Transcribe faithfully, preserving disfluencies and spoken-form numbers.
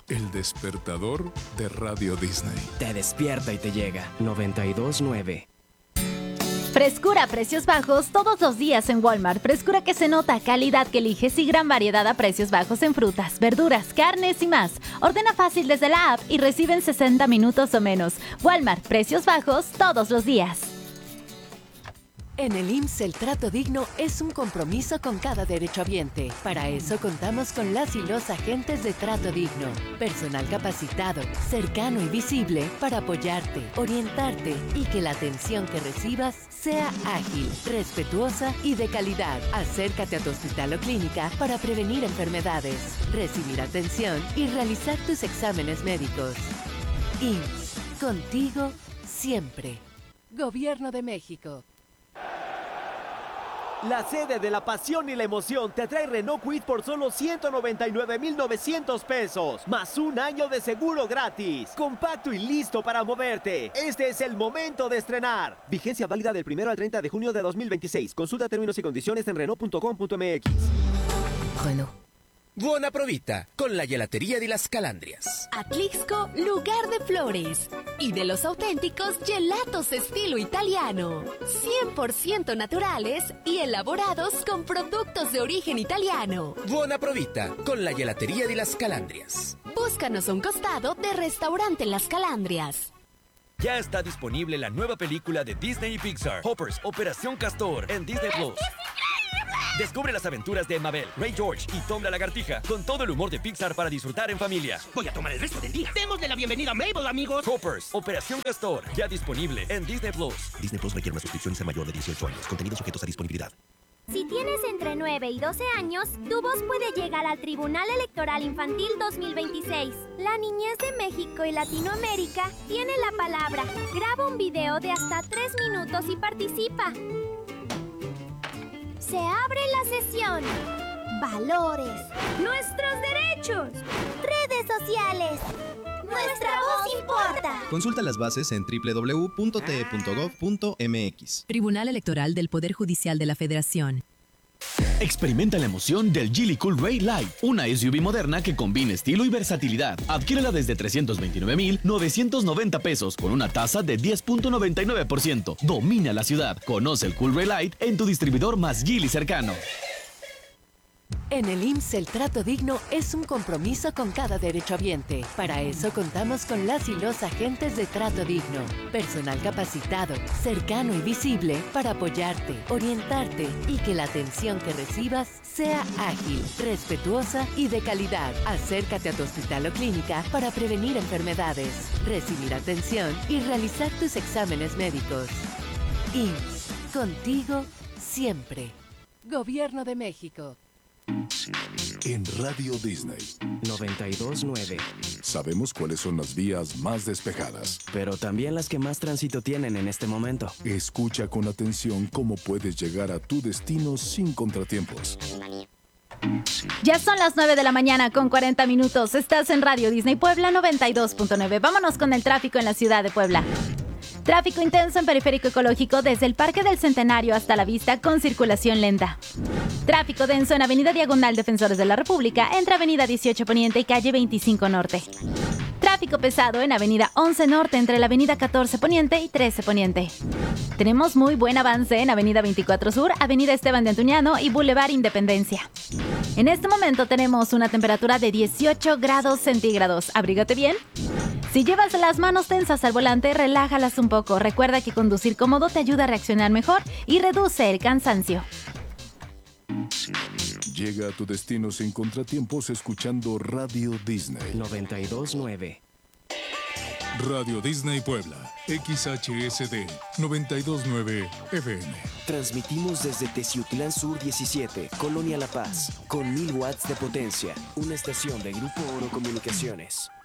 El despertador de Radio Disney. Te despierta y te llega. noventa y dos nueve. Frescura a precios bajos todos los días en Walmart. Frescura que se nota, calidad que eliges y gran variedad a precios bajos en frutas, verduras, carnes y más. Ordena fácil desde la app y recibe en sesenta minutos o menos. Walmart, precios bajos todos los días. En el I M S S el trato digno es un compromiso con cada derechohabiente. Para eso contamos con las y los agentes de trato digno. Personal capacitado, cercano y visible para apoyarte, orientarte y que la atención que recibas sea ágil, respetuosa y de calidad. Acércate a tu hospital o clínica para prevenir enfermedades, recibir atención y realizar tus exámenes médicos. I M S S, contigo siempre. Gobierno de México. La sede de la pasión y la emoción te trae Renault Kwid por solo ciento noventa y nueve mil novecientos pesos, más un año de seguro gratis. Compacto y listo para moverte. Este es el momento de estrenar. Vigencia válida del primero al treinta de junio de dos mil veintiséis. Consulta términos y condiciones en Renault punto com punto m x. Renault. Buona provita con la gelatería de las Calandrias. Atlixco, lugar de flores y de los auténticos gelatos estilo italiano, cien por ciento naturales y elaborados con productos de origen italiano. Buona provita con la gelatería de las Calandrias. Búscanos a un costado de Restaurante Las Calandrias. Ya está disponible la nueva película de Disney y Pixar, Hoppers, Operación Castor, en Disney Plus. Descubre las aventuras de Mabel, Ray George y Tom la Lagartija con todo el humor de Pixar para disfrutar en familia. Voy a tomar el resto del día. Démosle la bienvenida a Mabel, amigos. Hoppers, Operación Castor, ya disponible en Disney Plus. Disney Plus requiere una suscripción y ser mayor de dieciocho años. Contenidos sujetos a disponibilidad. Si tienes entre nueve y doce años, tu voz puede llegar al Tribunal Electoral Infantil dos mil veintiséis. La niñez de México y Latinoamérica tiene la palabra. Graba un video de hasta tres minutos y participa. Se abre la sesión. Valores. Nuestros derechos. Redes sociales. Nuestra voz importa. Consulta las bases en doble u doble u doble u punto t e punto gov punto m x. Tribunal Electoral del Poder Judicial de la Federación. Experimenta la emoción del Geely Cool Ray Light, una S U V moderna que combina estilo y versatilidad. Adquiérela desde trescientos veintinueve mil novecientos noventa pesos con una tasa de diez punto noventa y nueve por ciento. Domina la ciudad. Conoce el Cool Ray Light en tu distribuidor más Geely cercano. En el I M S S el trato digno es un compromiso con cada derechohabiente. Para eso contamos con las y los agentes de trato digno. Personal capacitado, cercano y visible para apoyarte, orientarte y que la atención que recibas sea ágil, respetuosa y de calidad. Acércate a tu hospital o clínica para prevenir enfermedades, recibir atención y realizar tus exámenes médicos. I M S S, contigo siempre. Gobierno de México. En Radio Disney noventa y dos nueve. sabemos cuáles son las vías más despejadas, pero también las que más tránsito tienen en este momento. Escucha con atención cómo puedes llegar a tu destino sin contratiempos. Ya son las nueve de la mañana con cuarenta minutos. Estás en Radio Disney Puebla noventa y dos punto nueve. Vámonos con el tráfico en la ciudad de Puebla. Tráfico intenso en Periférico Ecológico desde el Parque del Centenario hasta la Vista con circulación lenta. Tráfico denso en Avenida Diagonal Defensores de la República entre Avenida dieciocho Poniente y Calle veinticinco Norte. Tráfico pesado en Avenida once Norte entre la Avenida catorce Poniente y trece Poniente. Tenemos muy buen avance en Avenida veinticuatro Sur, Avenida Esteban de Antuñano y Boulevard Independencia. En este momento tenemos una temperatura de dieciocho grados centígrados. Abrígate bien. Si llevas las manos tensas al volante, relájalas un poco. Recuerda que conducir cómodo te ayuda a reaccionar mejor y reduce el cansancio. Llega a tu destino sin contratiempos escuchando Radio Disney noventa y dos nueve. Radio Disney Puebla, X H S D noventa y dos nueve F M. Transmitimos desde Teciutlán Sur diecisiete, Colonia La Paz, con mil watts de potencia. Una estación de Grupo Oro Comunicaciones.